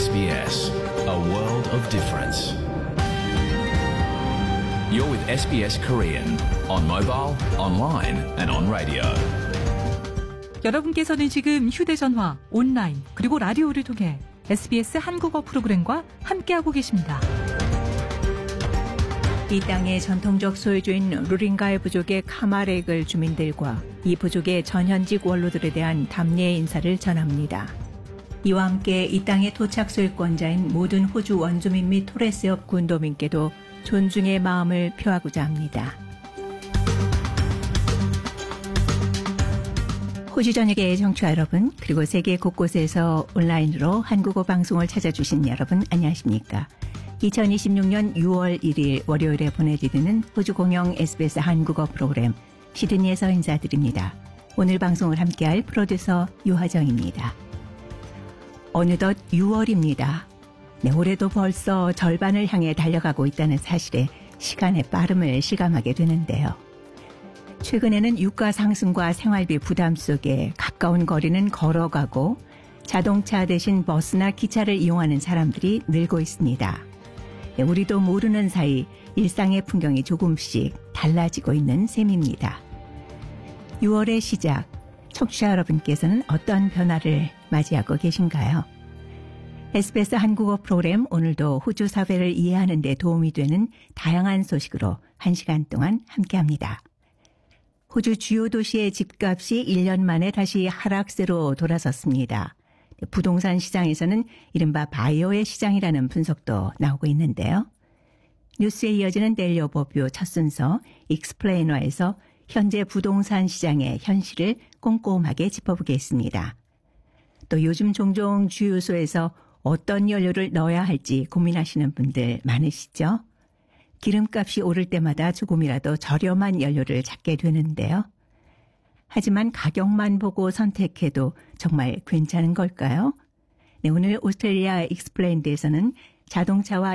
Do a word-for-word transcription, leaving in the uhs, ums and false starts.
에스비에스, a world of difference. You're with 에스비에스 Korean on mobile, online and on radio. 여러분께서는 지금 휴대전화, 온라인, 그리고 라디오를 통해 에스비에스 한국어 프로그램과 함께하고 계십니다. 이 땅의 전통적 소유주인 루링가이 부족의 카마렉을 주민들과 이 부족의 전현직 원로들에 대한 담례의 인사를 전합니다. 이와 함께 이 땅의 토착 소유권자인 모든 호주 원주민 및 토레스협 군도민께도 존중의 마음을 표하고자 합니다. 호주 전역의 청취자 여러분, 그리고 세계 곳곳에서 온라인으로 한국어 방송을 찾아주신 여러분 안녕하십니까? 이천이십육 년 유월 일일 월요일에 보내드리는 호주 공영 에스비에스 한국어 프로그램 시드니에서 인사드립니다. 오늘 방송을 함께할 프로듀서 유하정입니다. 어느덧 유월입니다. 네, 올해도 벌써 절반을 향해 달려가고 있다는 사실에 시간의 빠름을 실감하게 되는데요. 최근에는 유가 상승과 생활비 부담 속에 가까운 거리는 걸어가고 자동차 대신 버스나 기차를 이용하는 사람들이 늘고 있습니다. 우리도 모르는 사이 일상의 풍경이 조금씩 달라지고 있는 셈입니다. 유월의 시작, 청취자 여러분께서는 어떤 변화를 맞이하고 계신가요? 에스비에스 한국어 프로그램 오늘도 호주 사회를 이해하는 데 도움이 되는 다양한 소식으로 한 시간 동안 함께합니다. 호주 주요 도시의 집값이 일 년 만에 다시 하락세로 돌아섰습니다. 부동산 시장에서는 이른바 바이오의 시장이라는 분석도 나오고 있는데요. 뉴스에 이어지는 데일리 오버뷰 첫 순서 익스플레이너에서 현재 부동산 시장의 현실을 꼼꼼하게 짚어보겠습니다. 또 요즘 종종 주유소에서 어떤 연료를 넣어야 할지 고민하시는 분들 많으시죠? 기름값이 오를 때마다 조금이라도 저렴한 연료를 찾게 되는데요. 하지만 가격만 보고 선택해도 정말 괜찮은 걸까요? 네, 오늘 오스트레일리아 익스플레인드에서는 자동차와